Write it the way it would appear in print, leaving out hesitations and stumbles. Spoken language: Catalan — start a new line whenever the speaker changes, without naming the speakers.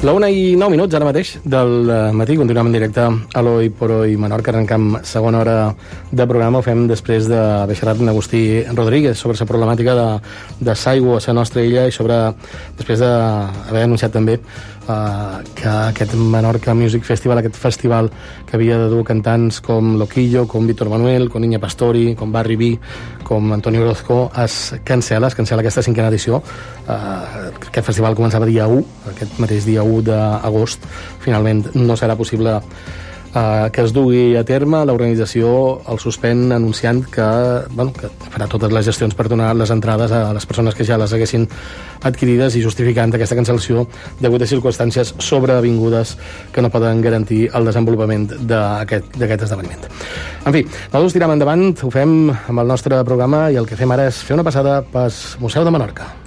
1:09 ara mateix del matí. Continuem en directe a l'Oi por Hoy Menorca. Arrencam segona hora de programa. Ho fem després d'haver xerrat amb Agustí Rodríguez sobre la problemàtica de Saigo a la nostra illa i després d'haver anunciat també que aquest Menorca Music Festival, aquest festival que havia de dur cantants com Loquillo, com Víctor Manuel, com Niña Pastori, com Barry B, com Antonio Orozco, es cancela aquesta 5a edició. Aquest festival començava dia 1, aquest mateix dia 1 d'agost. Finalment no serà possible que es dugui a terme. L'organització el suspèn anunciant que farà totes les gestions per donar les entrades a les persones que ja les haguessin adquirides i justificant aquesta cancel·lació degut a circumstàncies sobrevingudes que no poden garantir el desenvolupament d'aquest esdeveniment. En fi, nosaltres tirem endavant, ho fem amb el nostre programa i el que fem ara és fer una passada pel Museu de Menorca.